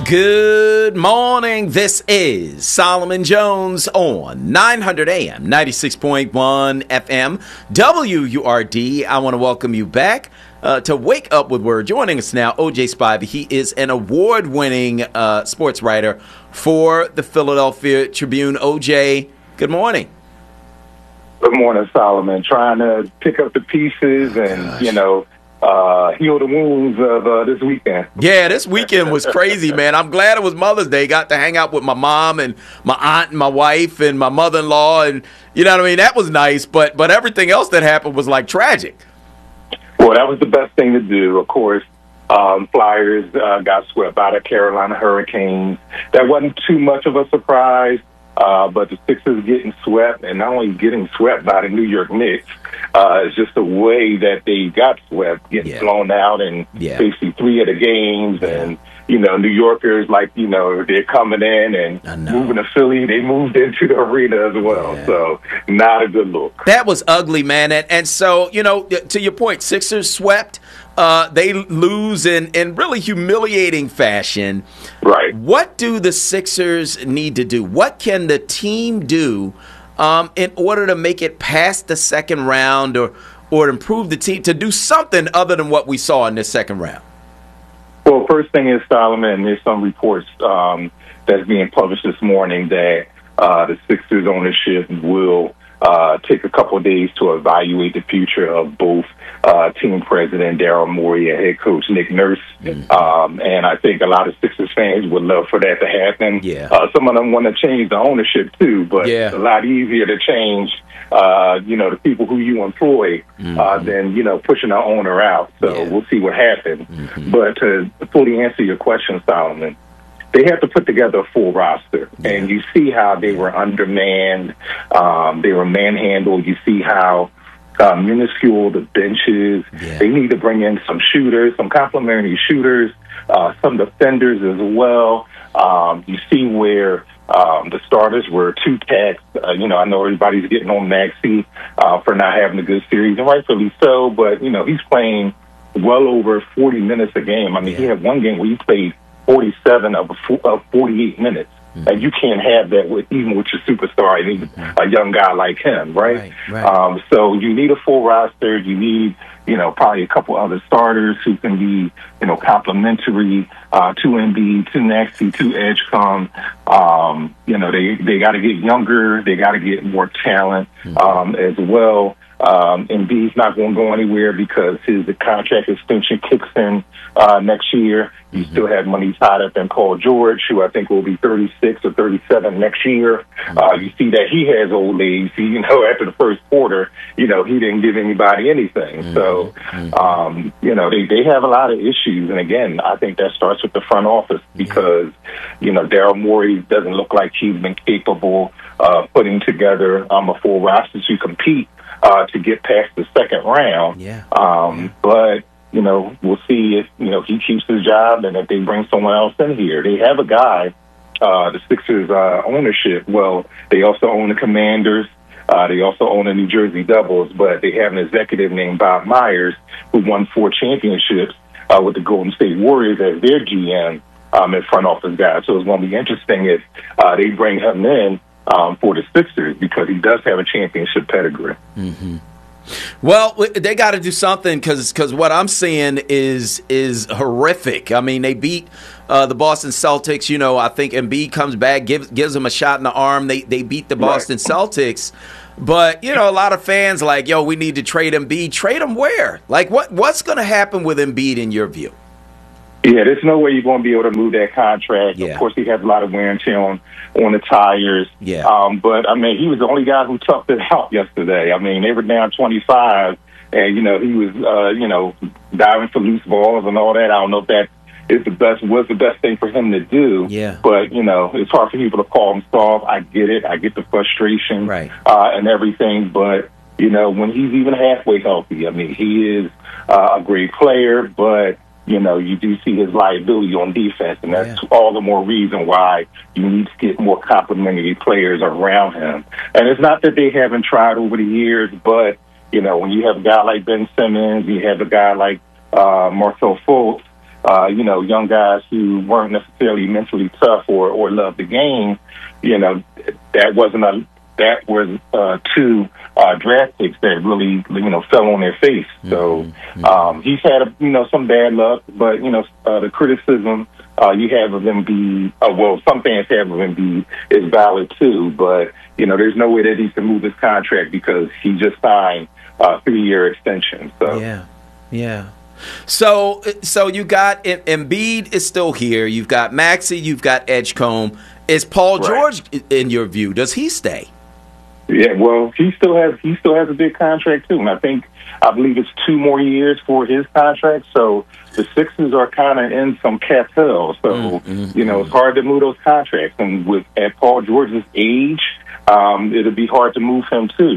Good morning. This is Solomon Jones on 900 AM, 96.1 FM, WURD. I want to welcome you back to Wake Up with Word. Joining us now, O.J. Spivey. He is an award-winning sports writer for the Philadelphia Tribune. O.J., good morning. Good morning, Solomon. Trying to pick up the pieces and, heal the wounds of this weekend. Yeah, this weekend was crazy, man. I'm glad it was Mother's Day. Got to hang out with my mom and my aunt and my wife and my mother-in-law, and you know what I mean? That was nice, but everything else that happened was like tragic. Well, that was the best thing to do. Of course, Flyers got swept by the Carolina Hurricanes. That wasn't too much of a surprise. But the Sixers getting swept, and not only getting swept by the New York Knicks, it's just the way that they got swept, getting blown out in basically 3 of the games. And, New Yorkers, they're coming in and moving to Philly. They moved into the arena as well. Yeah. So not a good look. That was ugly, man. And so, to your point, Sixers swept. They lose in really humiliating fashion. Right. What do the Sixers need to do? What can the team do in order to make it past the second round or improve the team to do something other than what we saw in this second round? Well, first thing is, Solomon, there's some reports that's being published this morning that the Sixers ownership will take a couple of days to evaluate the future of both team president Daryl Morey and head coach Nick Nurse. Mm-hmm. And I think a lot of Sixers fans would love for that to happen. Yeah. Some of them want to change the ownership too, but it's a lot easier to change the people who you employ than, pushing the owner out. So we'll see what happens. Mm-hmm. But to fully answer your question, Solomon, they have to put together a full roster. Yeah. And you see how they were undermanned. They were manhandled. You see how minuscule the bench is. Yeah. They need to bring in some shooters, some complimentary shooters, some defenders as well. You see where the starters were too taxed. I know everybody's getting on Maxey for not having a good series, and rightfully so, but, he's playing well over 40 minutes a game. I mean, he had one game where he played 47 of 48 minutes. Mm-hmm. And you can't have that even with your superstar and even a young guy like him, right? Right. So you need a full roster. You need, probably a couple other starters who can be, complimentary to Embiid, to Maxey, to Edgecombe. They got to get younger. They got to get more talent as well. Embiid's not going to go anywhere because his contract extension kicks in next year. You still have money tied up in Paul George, who I think will be 36 or 37 next year. You see that he has old age. After the first quarter, he didn't give anybody anything. So, they have a lot of issues. And again, I think that starts with the front office because, Daryl Morey doesn't look like he's been capable of putting together a full roster to compete to get past the second round. But, we'll see if, he keeps his job and if they bring someone else in here. They have a guy, the Sixers ownership. Well, they also own the Commanders. They also own the New Jersey Devils, but they have an executive named Bob Myers who won 4 championships with the Golden State Warriors as their GM and front office guy. So it's going to be interesting if they bring him in for the Sixers because he does have a championship pedigree. Mm-hmm. Well, they got to do something because what I'm seeing is horrific. I mean, they beat the Boston Celtics. I think Embiid comes back, gives them a shot in the arm. They beat the Boston Celtics. But, a lot of fans like, we need to trade Embiid. Trade him where? Like, what's going to happen with Embiid in your view? Yeah, there's no way you're going to be able to move that contract. Yeah. Of course, he has a lot of wear and tear on the tires. Yeah. But, he was the only guy who toughed it out yesterday. They were down 25, and, he was, diving for loose balls and all that. I don't know if that was the best thing for him to do. Yeah. But, it's hard for people to call him soft. I get it. I get the frustration and everything. But, when he's even halfway healthy, he is a great player, but you do see his liability on defense, and that's all the more reason why you need to get more complimentary players around him. And it's not that they haven't tried over the years, but, when you have a guy like Ben Simmons, you have a guy like Markelle Fultz, young guys who weren't necessarily mentally tough or loved the game, that was two draft picks that really, fell on their face. So he's had, some bad luck, but, the criticism you have of Embiid, some fans have of Embiid is valid too, but, there's no way that he can move his contract because he just signed a 3-year extension. So Yeah. So you got Embiid is still here. You've got Maxey. You've got Edgecombe. Is Paul George, in your view, does he stay? Yeah, well, he still has a big contract too, and I believe it's 2 more years for his contract. So the Sixers are kind of in some cap hell. So it's hard to move those contracts, and at Paul George's age, it'll be hard to move him too.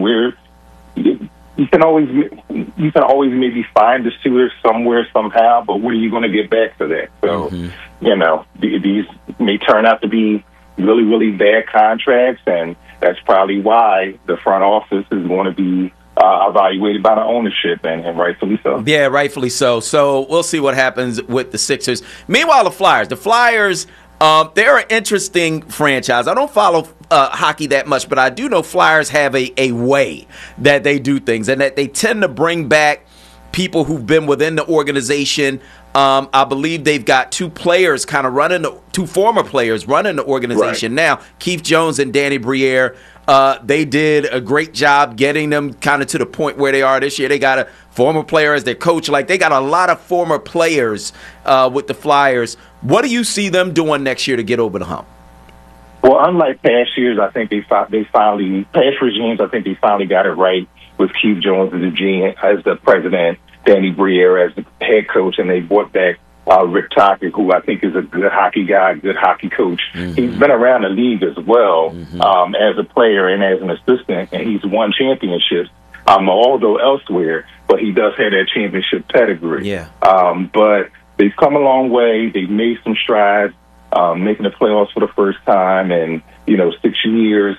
You can always maybe find a suitor somewhere somehow, but where are you going to get back for that? So, these may turn out to be really, really bad contracts, and that's probably why the front office is going to be evaluated by the ownership, and rightfully so. Yeah, rightfully so. So we'll see what happens with the Sixers. Meanwhile, the Flyers, they're an interesting franchise. I don't follow hockey that much, but I do know Flyers have a way that they do things, and that they tend to bring back people who've been within the organization. I believe they've got 2 players kind of two former players running the organization now, Keith Jones and Danny Briere. They did a great job getting them kind of to the point where they are this year. They got a former player as their coach. Like, they got a lot of former players with the Flyers. What do you see them doing next year to get over the hump? Well, unlike past years, I think past regimes, I think they finally got it right with Keith Jones as the president, Danny Briere as the head coach, and they brought back Rick Tocchet, who I think is a good hockey guy, good hockey coach. He's been around the league as well as a player and as an assistant, and he's won championships, although elsewhere, but he does have that championship pedigree. Yeah. But they've come a long way. They've made some strides, making the playoffs for the first time in 6 years.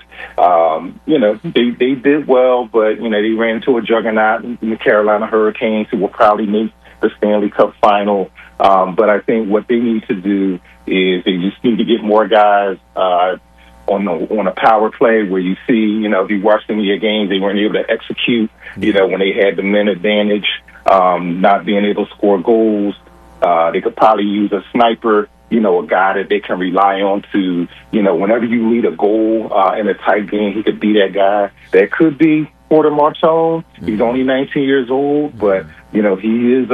They did well, but they ran into a juggernaut in the Carolina Hurricanes, who will probably make the Stanley Cup final. But I think what they need to do is they just need to get more guys on a power play where you see, if you watch any of the games, they weren't able to execute, when they had the men advantage, not being able to score goals. They could probably use a sniper, a guy that they can rely on to, whenever you lead a goal in a tight game, he could be that guy. That could be Porter Martone. He's only 19 years old, but, he is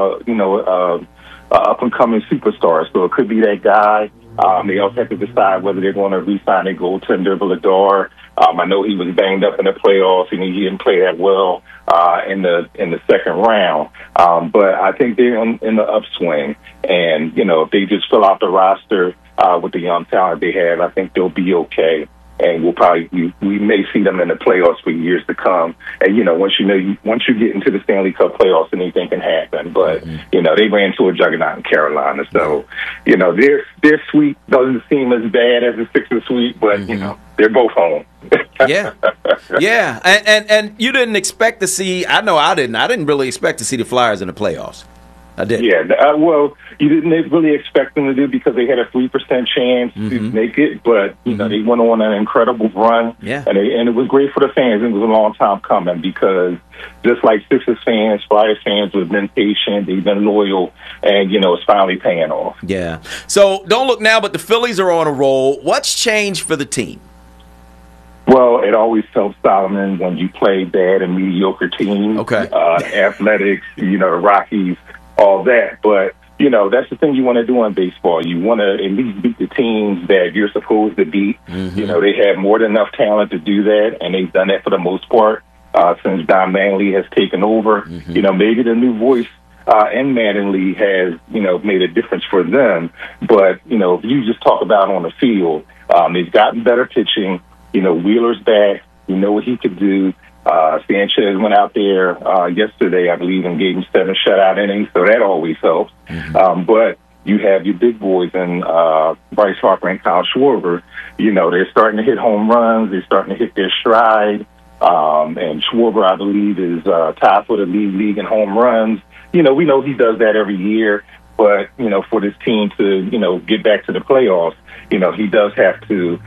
a up-and-coming superstar, so it could be that guy. They also have to decide whether they're going to re-sign their goaltender, Vladar. I know he was banged up in the playoffs, and he didn't play that well in the second round. But I think they're in the upswing, and if they just fill out the roster with the young talent they have, I think they'll be okay. And we may see them in the playoffs for years to come. And once you get into the Stanley Cup playoffs, anything can happen. But they ran into a juggernaut in Carolina, so their sweep doesn't seem as bad as the Sixers sweep, but they're both home. yeah. And you didn't expect to see. I know I didn't. I didn't really expect to see the Flyers in the playoffs. I did. Yeah, well, you didn't really expect them to do because they had a 3% chance to make it, but they went on an incredible run, and it was great for the fans. It was a long time coming because just like Sixers fans, Flyers fans have been patient, they've been loyal, and it's finally paying off. Yeah. So don't look now, but the Phillies are on a roll. What's changed for the team? Well, it always helps, Solomon, when you play bad and mediocre teams. Okay. Athletics, the Rockies, all that. But, that's the thing you want to do in baseball. You want to at least beat the teams that you're supposed to beat. They have more than enough talent to do that, and they've done that for the most part since Don Mattingly has taken over. Maybe the new voice in Mattingly has, made a difference for them. But, if you just talk about on the field, they've gotten better pitching. Wheeler's back. You know what he could do. Sanchez went out there yesterday, I believe, and gave him 7 shutout innings, so that always helps. But you have your big boys in Bryce Harper and Kyle Schwarber. They're starting to hit home runs. They're starting to hit their stride. And Schwarber, I believe, is tied for the league in home runs. We know he does that every year. But, for this team to, get back to the playoffs, he does have to,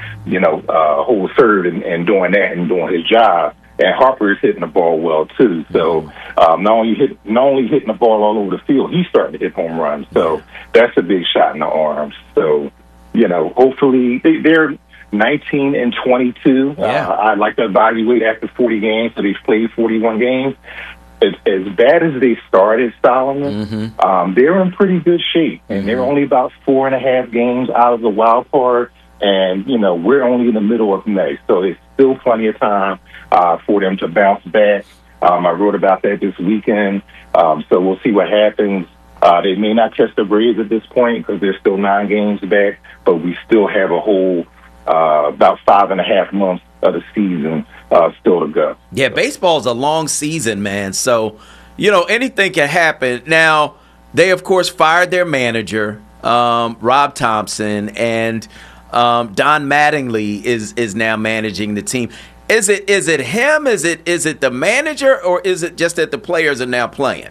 hold third and doing that and doing his job. And Harper is hitting the ball well too. So not only hitting the ball all over the field, he's starting to hit home runs. So that's a big shot in the arms. So, hopefully they're 19 and 22. I'd like to evaluate after 40 games. So they've played 41 games. As bad as they started, Solomon, they're in pretty good shape. And they're only about 4.5 games out of the wild card. And, we're only in the middle of May. So it's still plenty of time for them to bounce back. I wrote about that this weekend. So we'll see what happens. They may not catch the Braves at this point because they're still 9 games back. But we still have a whole about 5.5 months of the season still to go. Yeah, baseball's a long season, man. So, anything can happen. Now, they, of course, fired their manager, Rob Thompson, and Don Mattingly is now managing the team. Is it him? Is it the manager, or is it just that the players are now playing?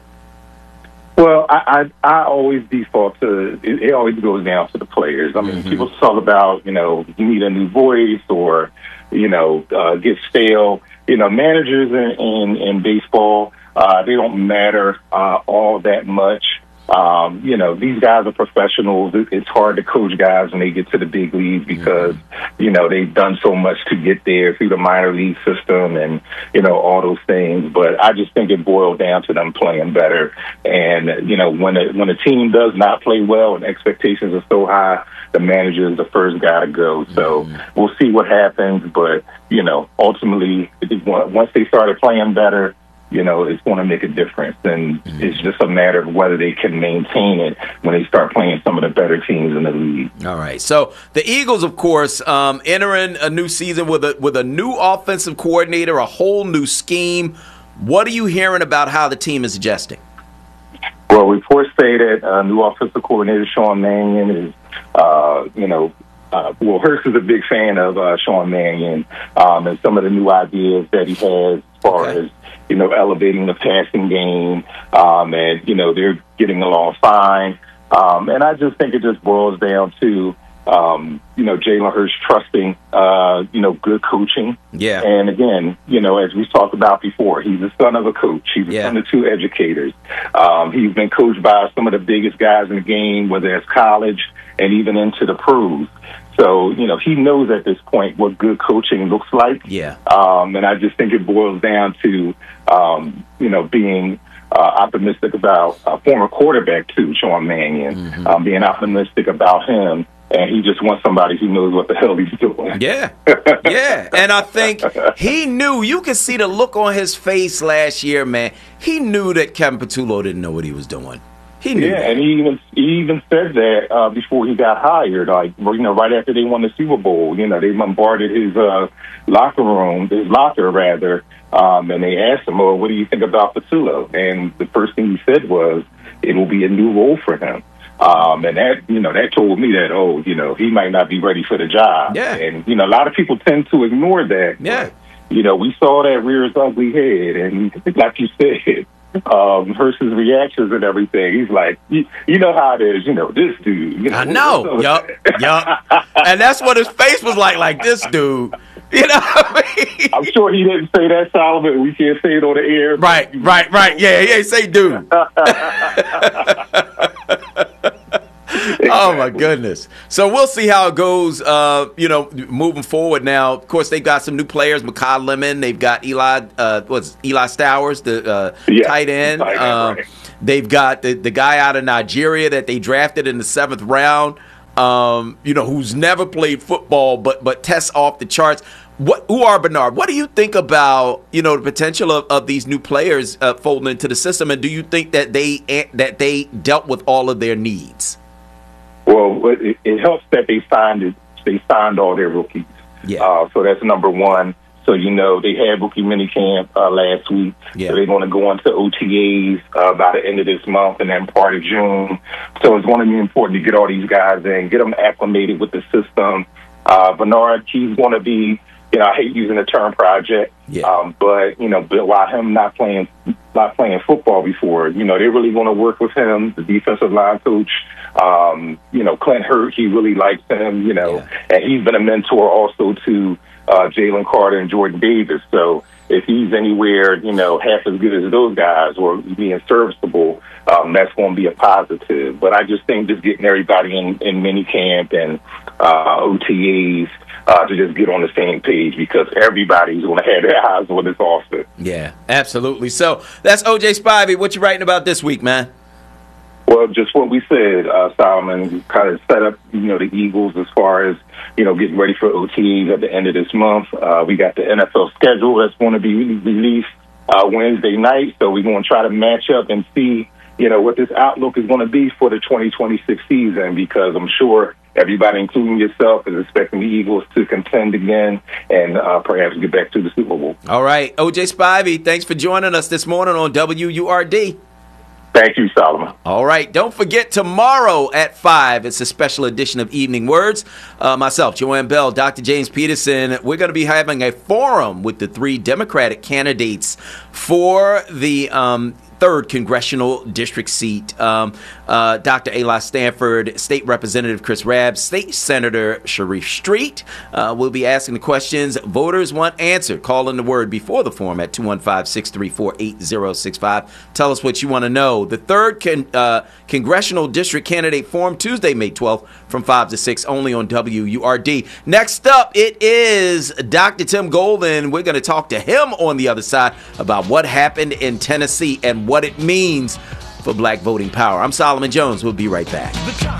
Well, I always default to it. Always goes down to the players. I mean, people talk about you need a new voice or get stale. Managers in baseball they don't matter all that much. These guys are professionals. It's hard to coach guys when they get to the big leagues because, they've done so much to get there through the minor league system and, all those things. But I just think it boiled down to them playing better. And, when a team does not play well and expectations are so high, the manager is the first guy to go. So we'll see what happens. But, ultimately, once they started playing better, it's going to make a difference. And it's just a matter of whether they can maintain it when they start playing some of the better teams in the league. All right. So the Eagles, of course, entering a new season with a new offensive coordinator, a whole new scheme. What are you hearing about how the team is adjusting? Well, reports say that new offensive coordinator Sean Mannion is, Hurst is a big fan of Sean Mannion and some of the new ideas that he has as far as, elevating the passing game, and, they're getting along fine. And I just think it just boils down to, Jalen Hurts trusting, good coaching. Yeah. And again, as we talked about before, he's the son of a coach. He's the son of 2 educators. He's been coached by some of the biggest guys in the game, whether it's college and even into the pros. So, he knows at this point what good coaching looks like. Yeah. And I just think it boils down to, being optimistic about a former quarterback, too, Sean Mannion, being optimistic about him. And he just wants somebody who knows what the hell he's doing. Yeah. Yeah. And I think he knew. You could see the look on his face last year, man. He knew that Kevin Patullo didn't know what he was doing. He knew that. And he even said that before he got hired. Like, right after they won the Super Bowl, they bombarded his locker rather, and they asked him, "Oh, what do you think about Patullo?" And the first thing he said was, "It will be a new role for him." And that told me that, he might not be ready for the job. Yeah. And a lot of people tend to ignore that. Yeah. But, we saw that rear his ugly head, and like you said. Hurst's reactions and everything. He's like, you know how it is, this dude. I know. Yup. And that's what his face was like this dude. You know what I mean? I'm sure he didn't say that, Solomon. We can't say it on the air. Right. Yeah, say dude. Oh, my goodness. So we'll see how it goes, moving forward now. Of course, they've got some new players, Makai Lemon. They've got Eli Stowers, the tight end. Right. They've got the guy out of Nigeria that they drafted in the 7th round, who's never played football but tests off the charts. Uar Bernard, what do you think about, the potential of these new players folding into the system? And do you think that they dealt with all of their needs? Well, it helps that they signed all their rookies. Yeah. So that's number one. So, they had rookie minicamp last week. Yeah. So they're going to go into OTAs by the end of this month and then part of June. So it's going to be important to get all these guys in, get them acclimated with the system. Bernard, he's going to be I hate using the term project, but while him not playing football before, they really want to work with him. The defensive line coach, Clint Hurt, he really likes him, and he's been a mentor also to Jalen Carter and Jordan Davis. So if he's anywhere, half as good as those guys or being serviceable, that's going to be a positive. But I just think just getting everybody in mini camp and OTAs to just get on the same page, because everybody's going to have their eyes on this offense. Yeah, absolutely. So that's O.J. Spivey. What you writing about this week, man? Well, just what we said, Solomon, kind of set up, the Eagles as far as, getting ready for OTAs at the end of this month. We got the NFL schedule that's going to be released Wednesday night. So we're going to try to match up and see, what this outlook is going to be for the 2026 season, because I'm sure everybody, including yourself, is expecting the Eagles to contend again and perhaps get back to the Super Bowl. All right. O.J. Spivey, thanks for joining us this morning on WURD. Thank you, Solomon. All right. Don't forget, tomorrow at 5, it's a special edition of Evening Words. Myself, Joanne Bell, Dr. James Peterson, we're going to be having a forum with the 3 Democratic candidates for the 3rd Congressional District seat. Dr. Eli Stanford, State Representative Chris Rabb, State Senator Sharif Street. We'll be asking the questions voters want answered. Call in the word before the forum at 215-634-8065. Tell us what you want to know. The 3rd Congressional District Candidate Forum, Tuesday, May 12th, from 5 to 6, only on WURD. Next up, it is Dr. Tim Golden. We're going to talk to him on the other side about what happened in Tennessee and what it means for black voting power. I'm Solomon Jones. We'll be right back.